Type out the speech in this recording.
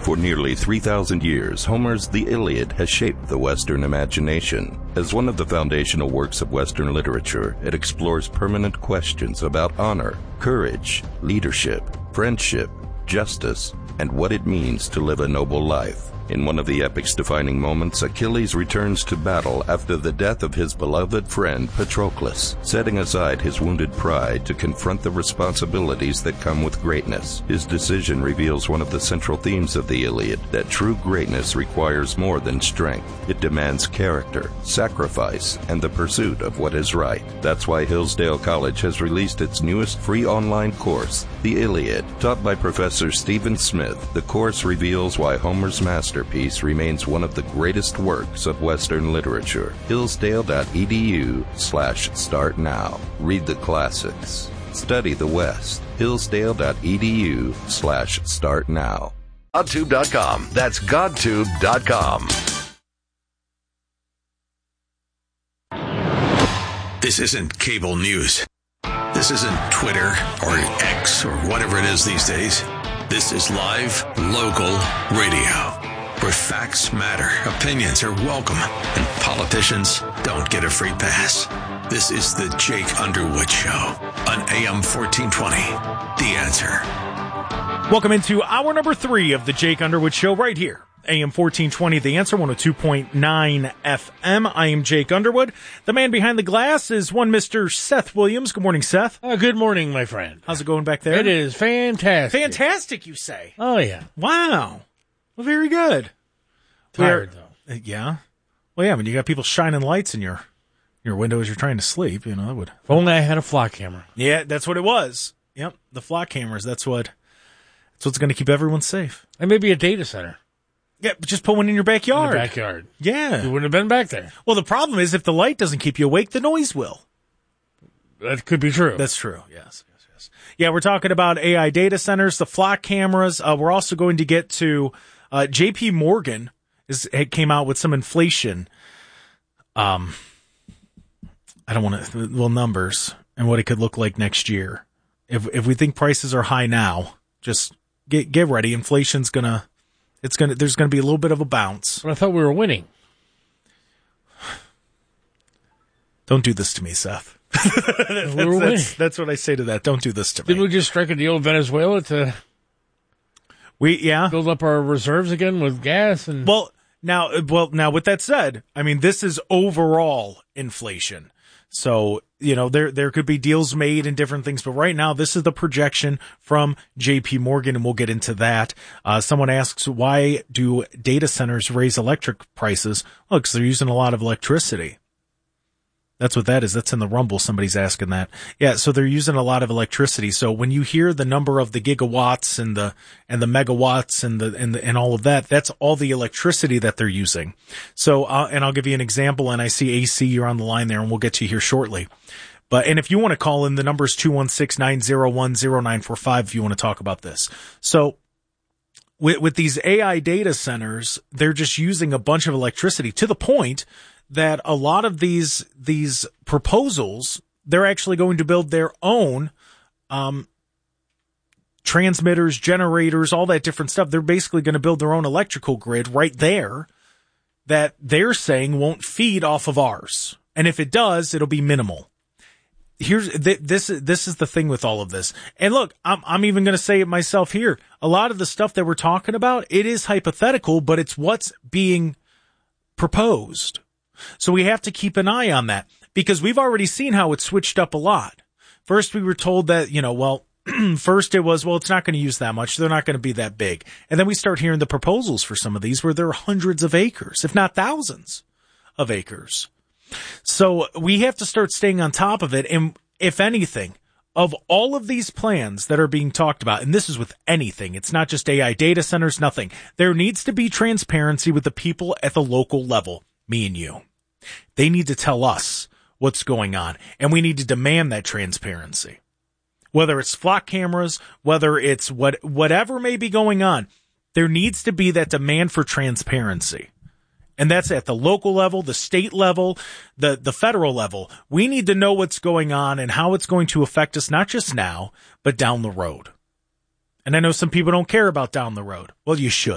For nearly 3,000 years, Homer's The Iliad has shaped the Western imagination. As one of the foundational works of Western literature, it explores permanent questions about honor, courage, leadership, friendship, justice, and what it means to live a noble life. In one of the epic's defining moments, Achilles returns to battle after the death of his beloved friend Patroclus, setting aside his wounded pride to confront the responsibilities that come with greatness. His decision reveals one of the central themes of the Iliad, that true greatness requires more than strength. It demands character, sacrifice, and the pursuit of what is right. That's why Hillsdale College has released its newest free online course, The Iliad. Taught by Professor Stephen Smith, the course reveals why Homer's masterpiece remains one of the greatest works of Western literature. Hillsdale.edu/start now. Read the classics. Study the West. Hillsdale.edu/start now. GodTube.com. That's GodTube.com. This isn't cable news. This isn't Twitter or X or whatever it is these days. This is live, local radio, where facts matter, opinions are welcome, and politicians don't get a free pass. This is the Jake Underwood Show on AM 1420. The Answer. Welcome into hour number 3 of the Jake Underwood Show right here. AM 1420, The Answer, 102.9 FM. I am Jake Underwood. The man behind the glass is one Mr. Seth Williams. Good morning, Seth. Good morning, my friend. How's it going back there? It is fantastic. Fantastic, you say? Oh, yeah. Wow. Well, very good. Tired, though. Yeah. Well, yeah, when you got people shining lights in your window as you're trying to sleep, that would... If only I had a flock camera. Yeah, that's what it was. Yep, the flock cameras. That's what's going to keep everyone safe. And maybe a data center. Yeah, but just put one in your backyard. In the backyard. Yeah. You wouldn't have been back there. Well, the problem is if the light doesn't keep you awake, the noise will. That could be true. That's true, yes. Yeah, we're talking about AI data centers, the flock cameras. We're also going to get to J.P. Morgan came out with some inflation. Numbers and what it could look like next year. If we think prices are high now, just get ready. Inflation's there's gonna be a little bit of a bounce. But I thought we were winning. Don't do this to me, Seth. That's what I say to that. Don't do this to me. Didn't we just strike a deal with Venezuela to build up our reserves again with gas? And Now, with that said, I mean, this is overall inflation. So, there could be deals made and different things, but right now this is the projection from J.P. Morgan, and we'll get into that. Someone asks, why do data centers raise electric prices? Well, because they're using a lot of electricity. That's what that is. That's in the Rumble. Somebody's asking that. Yeah. So they're using a lot of electricity. So when you hear the number of the gigawatts and the megawatts and all of that, that's all the electricity that they're using. So, and I'll give you an example. And I see AC, you're on the line there, and we'll get to you here shortly. And if you want to call in, the number is 216-901-0945 if you want to talk about this. So with these AI data centers, they're just using a bunch of electricity to the point that a lot of these proposals, they're actually going to build their own transmitters, generators, all that different stuff. They're basically going to build their own electrical grid right there that they're saying won't feed off of ours. And if it does, it'll be minimal. This is the thing with all of this. And look, I'm even going to say it myself here. A lot of the stuff that we're talking about, it is hypothetical, but it's what's being proposed. So we have to keep an eye on that because we've already seen how it switched up a lot. First, we were told that, first it was, it's not going to use that much. They're not going to be that big. And then we start hearing the proposals for some of these where there are hundreds of acres, if not thousands of acres. So we have to start staying on top of it. And if anything, of all of these plans that are being talked about, and this is with anything, it's not just AI data centers, nothing. There needs to be transparency with the people at the local level, me and you. They need to tell us what's going on, and we need to demand that transparency. Whether it's flock cameras, whether it's whatever may be going on, there needs to be that demand for transparency. And that's at the local level, the state level, the federal level. We need to know what's going on and how it's going to affect us, not just now, but down the road. And I know some people don't care about down the road. Well, you should.